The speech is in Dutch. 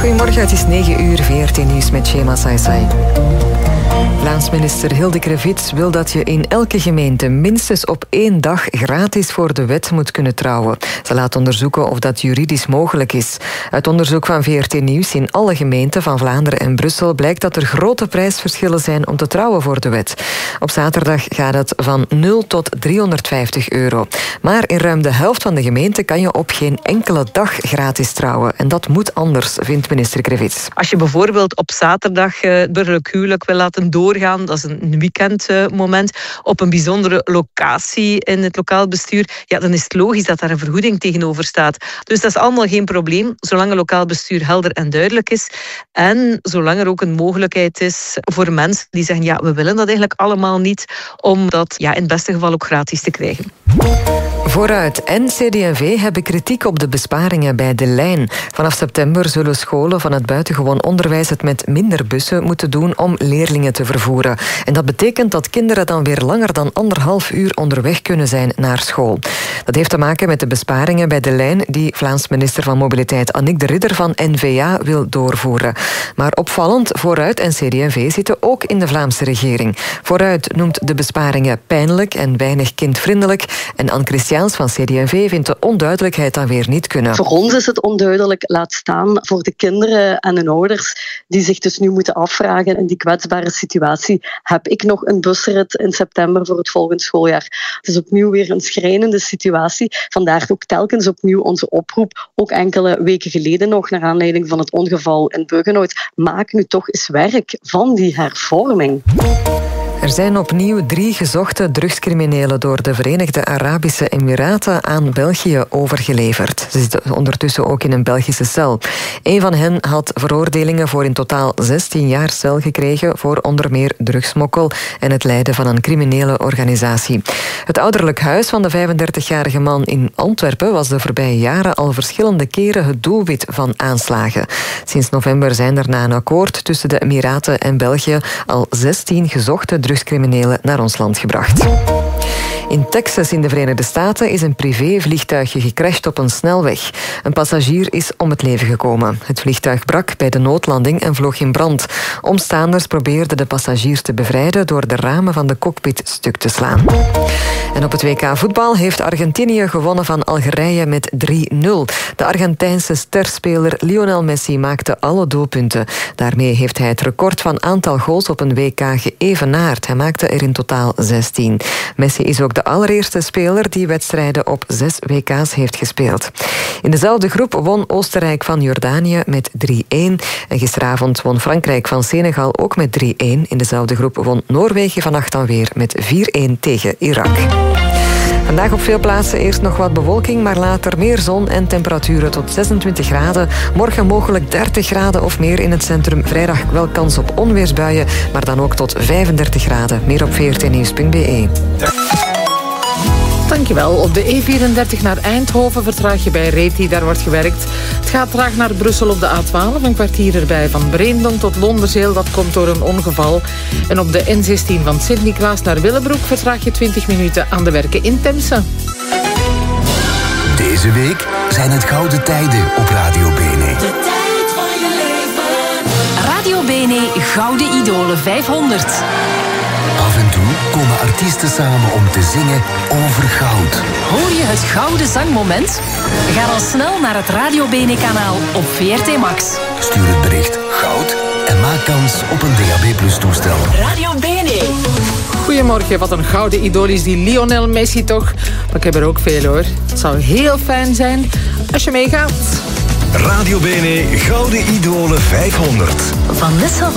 Goedemorgen, het is 9 uur, VRT Nieuws met Shema Saisai. Vlaams minister Hilde Krevits wil dat je in elke gemeente minstens op 1 dag gratis voor de wet moet kunnen trouwen. Ze laat onderzoeken of dat juridisch mogelijk is. Uit onderzoek van VRT Nieuws in alle gemeenten van Vlaanderen en Brussel blijkt dat er grote prijsverschillen zijn om te trouwen voor de wet. Op zaterdag gaat het van 0 tot €350. Maar in ruim de helft van de gemeenten kan je op geen enkele dag gratis trouwen. En dat moet anders, vindt minister Krevits. Als je bijvoorbeeld op zaterdag het burgerlijk huwelijk wil laten doorgaan, dat is een weekendmoment, op een bijzondere locatie in het lokaal bestuur, ja, dan is het logisch dat daar een vergoeding tegenover staat. Dus dat is allemaal geen probleem, zolang het lokaal bestuur helder en duidelijk is en zolang er ook een mogelijkheid is voor mensen die zeggen, ja, we willen dat eigenlijk allemaal niet, om dat in het beste geval ook gratis te krijgen. Vooruit en CD&V hebben kritiek op de besparingen bij De Lijn. Vanaf september zullen scholen van het buitengewoon onderwijs het met minder bussen moeten doen om leerlingen te vervoeren. En dat betekent dat kinderen dan weer langer dan 1,5 uur onderweg kunnen zijn naar school. Dat heeft te maken met de besparingen bij De Lijn die Vlaams minister van Mobiliteit Annick de Ridder van N-VA wil doorvoeren. Maar opvallend, Vooruit en CD&V zitten ook in de Vlaamse regering. Vooruit noemt de besparingen pijnlijk en weinig kindvriendelijk en Anne Christiaans van CD&V vindt de onduidelijkheid dan weer niet kunnen. Voor ons is het onduidelijk, laat staan voor de kinderen en hun ouders die zich dus nu moeten afvragen in die kwetsbare situatie. Heb ik nog een busrit in september voor het volgende schooljaar? Het is opnieuw weer een schrijnende situatie. Vandaar ook telkens opnieuw onze oproep, ook enkele weken geleden nog, naar aanleiding van het ongeval in Buggenhout. Maak nu toch eens werk van die hervorming. Er zijn opnieuw 3 gezochte drugscriminelen door de Verenigde Arabische Emiraten aan België overgeleverd. Ze zitten ondertussen ook in een Belgische cel. Een van hen had veroordelingen voor in totaal 16 jaar cel gekregen voor onder meer drugsmokkel en het leiden van een criminele organisatie. Het ouderlijk huis van de 35-jarige man in Antwerpen was de voorbije jaren al verschillende keren het doelwit van aanslagen. Sinds november zijn er na een akkoord tussen de Emiraten en België al 16 gezochte drugscriminelen naar ons land gebracht. In Texas in de Verenigde Staten is een privévliegtuigje gecrashed op een snelweg. Een passagier is om het leven gekomen. Het vliegtuig brak bij de noodlanding en vloog in brand. Omstaanders probeerden de passagiers te bevrijden door de ramen van de cockpit stuk te slaan. En op het WK voetbal heeft Argentinië gewonnen van Algerije met 3-0. De Argentijnse sterspeler Lionel Messi maakte alle doelpunten. Daarmee heeft hij het record van aantal goals op een WK geëvenaard. Hij maakte er in totaal 16. Messi is ook de allereerste speler die wedstrijden op 6 WK's heeft gespeeld. In dezelfde groep won Oostenrijk van Jordanië met 3-1. En gisteravond won Frankrijk van Senegal ook met 3-1. In dezelfde groep won Noorwegen vannacht dan weer met 4-1 tegen Irak. Vandaag op veel plaatsen eerst nog wat bewolking, maar later meer zon en temperaturen tot 26 graden. Morgen mogelijk 30 graden of meer in het centrum. Vrijdag wel kans op onweersbuien, maar dan ook tot 35 graden. Meer op vrtnieuws.be. Dankjewel. Op de E34 naar Eindhoven vertraag je bij Reti, daar wordt gewerkt. Het gaat traag naar Brussel op de A12, een kwartier erbij. Van Breendonk tot Londerzeel, dat komt door een ongeval. En op de N16 van Sint-Niklaas naar Willebroek vertraag je 20 minuten aan de werken in Temse. Deze week zijn het gouden tijden op Radio Bene. De tijd van je leven. Radio Bene Gouden Idolen 500. Af en toe komen artiesten samen om te zingen over goud. Hoor je het gouden zangmoment? Ga dan snel naar het Radio Bene-kanaal op VRT Max. Stuur het bericht goud en maak kans op een DAB+ toestel. Radio Bene. Goedemorgen, wat een gouden idool is die Lionel Messi toch? Maar ik heb er ook veel hoor. Het zou heel fijn zijn als je meegaat. Radio Bene Gouden Idolen 500. Vanessa